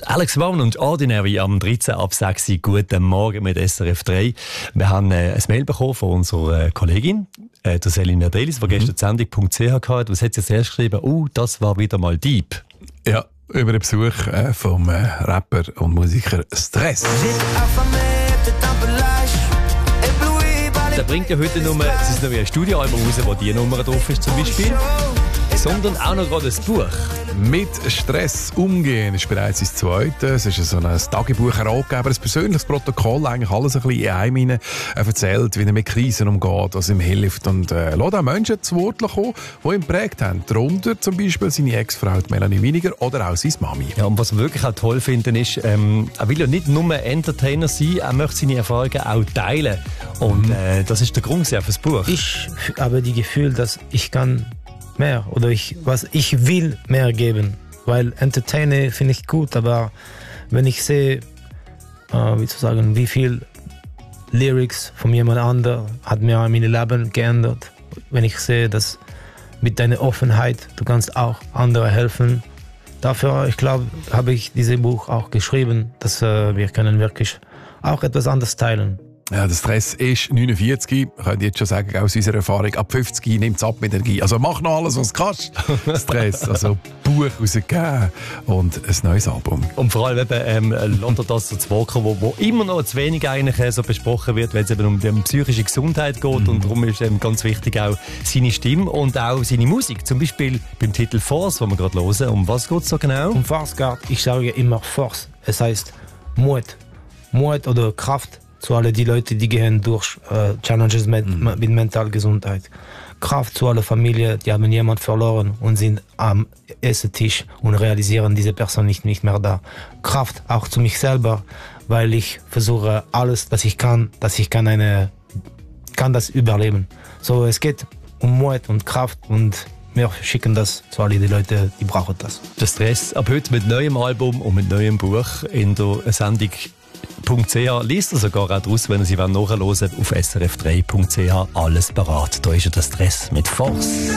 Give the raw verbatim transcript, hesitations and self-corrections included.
Alex Warren und Ordinary am dreizehn ab sechs. Guten Morgen mit S R F drei. Wir haben äh, ein Mail bekommen von unserer Kollegin, äh, der Selina Delis, die mhm. gestern Sendung punkt c h hatte. Was hat sie zuerst geschrieben? Oh, das war wieder mal deep. Ja, über den Besuch äh, vom äh, Rapper und Musiker Stress. Der bringt ja heute nur sein neues Studioalbum raus, wo die Nummer drauf ist zum Beispiel, sondern auch noch gerade ein Buch. Mit Stress umgehen ist bereits das zweite. Es ist so ein Tagebuch herausgegeben, ein persönliches Protokoll, eigentlich alles ein bisschen in einem hinein erzählt, wie er mit Krisen umgeht, was ihm hilft und äh, lässt auch Menschen zu Wort kommen, die ihn geprägt haben. Darunter zum Beispiel seine Ex-Frau Melanie Winiger oder auch seine Mami. Ja, und was wir wirklich auch toll finden ist, ähm, er will ja nicht nur Entertainer sein, er möchte seine Erfahrungen auch teilen. Und äh, das ist der Grund für das Buch. Ich habe das Gefühl, dass ich kann mehr oder ich, was ich will mehr geben, weil Entertainer finde ich gut, aber wenn ich sehe, äh, wie zu sagen, wie viel Lyrics von jemand anderem hat mir mein Leben geändert, wenn ich sehe, dass mit deiner Offenheit du kannst auch andere helfen, dafür, ich glaube, habe ich dieses Buch auch geschrieben, dass äh, wir können wirklich auch etwas anderes teilen. Ja, der Stress ist neunundvierzig. Ich könnte jetzt schon sagen, aus unserer Erfahrung, ab fünfzig nimmt es ab mit Energie. Also mach noch alles, was du kannst. Stress, also Buch rausgegeben und ein neues Album. Und vor allem eben, ähm, lässt das so zu Wort kommen, wo, wo immer noch zu wenig eigentlich äh, so besprochen wird, wenn es eben um die psychische Gesundheit geht. Mhm. Und darum ist eben ganz wichtig auch seine Stimme und auch seine Musik. Zum Beispiel beim Titel Force, den wir gerade hören. Um was geht es so genau? Um Force geht, ich sage immer Force. Es heißt Mut. Mut oder Kraft. Zu allen die Leute, die gehen durch äh, Challenges mit, mhm. mit mentaler Gesundheit. Kraft zu aller Familie, die haben jemanden verloren und sind am Esstisch und realisieren, diese Person nicht, nicht mehr da. Kraft auch zu mich selber, weil ich versuche alles, was ich kann, dass ich kann eine, kann das überleben. So, es geht um Mut und Kraft und wir schicken das zu allen die Leute, die brauchen das. Der Stress ab heute mit neuem Album und mit neuem Buch in der Sendung punkt c h. Liest ihr sogar auch draus, wenn ihr sie nachhören wollt, auf s r f drei punkt c h. Alles parat. Da ist ja der Stress mit Force.